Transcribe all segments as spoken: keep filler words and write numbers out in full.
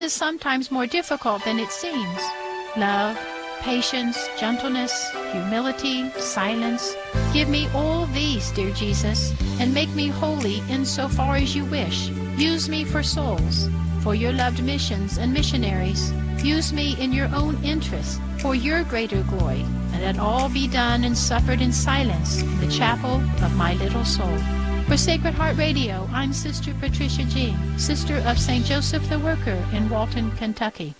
is sometimes more difficult than it seems. Love, patience, gentleness, humility, silence. Give me all these, dear Jesus, and make me holy insofar as you wish. Use me for souls, for your loved missions and missionaries. Use me in your own interest, for your greater glory, and let all be done and suffered in silence in the chapel of my little soul. For Sacred Heart Radio, I'm Sister Patricia G., Sister of Saint Joseph the Worker in Walton, Kentucky.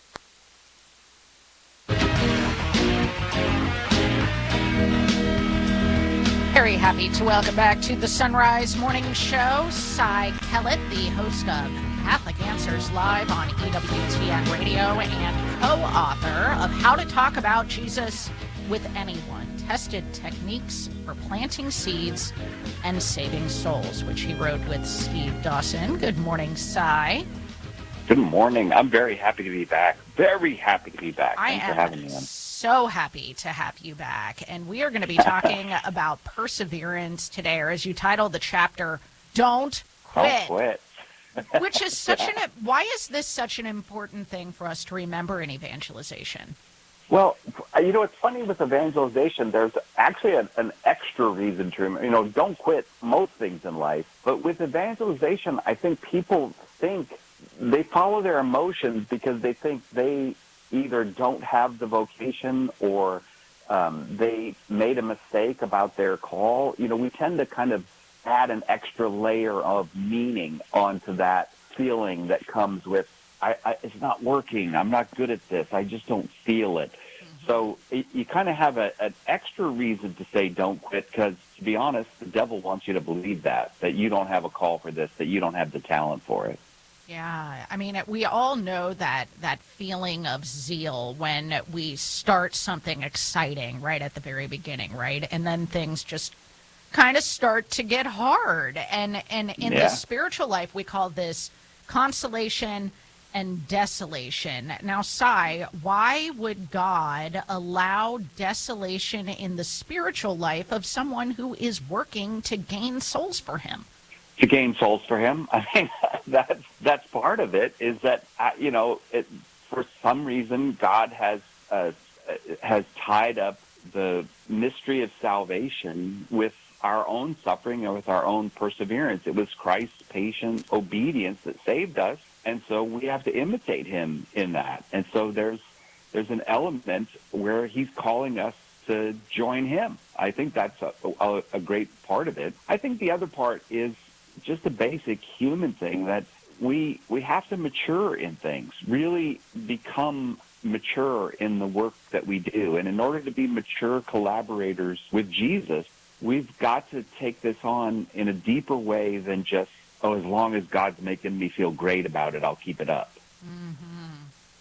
Very happy to welcome back to the Sunrise Morning Show, Cy Kellett, the host of Catholic Answers Live on E W T N Radio and co-author of How to Talk About Jesus with Anyone, Tested Techniques for Planting Seeds and Saving Souls, which he wrote with Steve Dawson. Good morning, Cy. Good morning. I'm very happy to be back. Very happy to be back. I Thanks am for having me on. So happy to have you back. And we are going to be talking about perseverance today, or as you titled the chapter, Don't Quit. Don't quit. Which is such Yeah. an, why is this such an important thing for us to remember in evangelization? Well, you know, it's funny with evangelization, there's actually an, an extra reason to remember. You know, don't quit most things in life. But with evangelization, I think people think they follow their emotions because they think they either don't have the vocation or um, they made a mistake about their call. You know, we tend to kind of add an extra layer of meaning onto that feeling that comes with, I, I, it's not working, I'm not good at this, I just don't feel it. Mm-hmm. So it, you kind of have a, an extra reason to say don't quit because, to be honest, the devil wants you to believe that, that you don't have a call for this, that you don't have the talent for it. Yeah, I mean, we all know that that feeling of zeal when we start something exciting right at the very beginning, right? And then things just kind of start to get hard. And, and in Yeah. the spiritual life, we call this consolation and desolation. Now, Cy, why would God allow desolation in the spiritual life of someone who is working to gain souls for him? To gain souls for him. I mean, that's that's part of it. Is that uh, you know, it, for some reason, God has uh, has tied up the mystery of salvation with our own suffering and with our own perseverance. It was Christ's patient obedience that saved us, and so we have to imitate Him in that. And so there's there's an element where He's calling us to join Him. I think that's a, a, a great part of it. I think the other part is just a basic human thing that we we have to mature in things, really become mature in the work that we do. And in order to be mature collaborators with Jesus, we've got to take this on in a deeper way than just, oh, as long as God's making me feel great about it, I'll keep it up. Mm-hmm.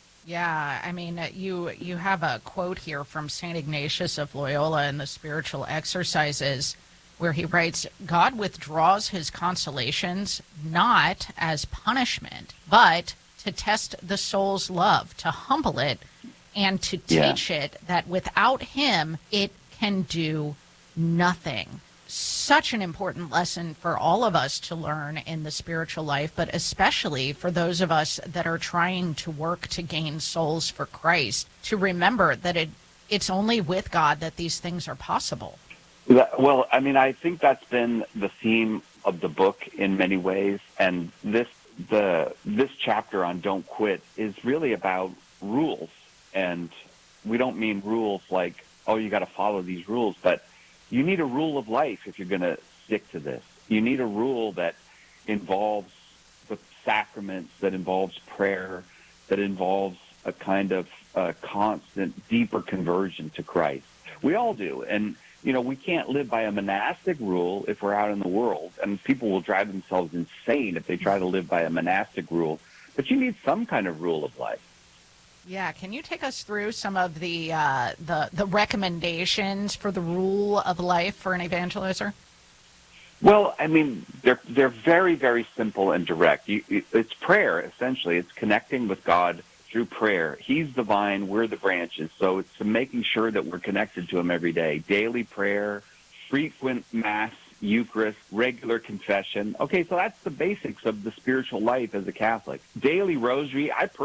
Yeah, I mean, you you have a quote here from Saint Ignatius of Loyola in the Spiritual Exercises, where he writes, God withdraws his consolations not as punishment, but to test the soul's love, to humble it, and to teach yeah. it that without him, it can do nothing. Such an important lesson for all of us to learn in the spiritual life, but especially for those of us that are trying to work to gain souls for Christ, to remember that it it's only with God that these things are possible. Well, I mean, I think that's been the theme of the book in many ways, and this the this chapter on Don't Quit is really about rules, and we don't mean rules like, oh, you got to follow these rules, but you need a rule of life if you're going to stick to this. You need a rule that involves the sacraments, that involves prayer, that involves a kind of uh, constant, deeper conversion to Christ. We all do, and you know, we can't live by a monastic rule if we're out in the world, and people will drive themselves insane if they try to live by a monastic rule. But you need some kind of rule of life. Yeah, can you take us through some of the uh, the the recommendations for the rule of life for an evangelizer? Well, I mean, they're they're very, very simple and direct. You, it's prayer, essentially. It's connecting with God through prayer. He's the vine, we're the branches. So it's making sure that we're connected to him every day. Daily prayer, frequent Mass Eucharist, regular confession. Okay, so that's the basics of the spiritual life as a Catholic. Daily rosary, I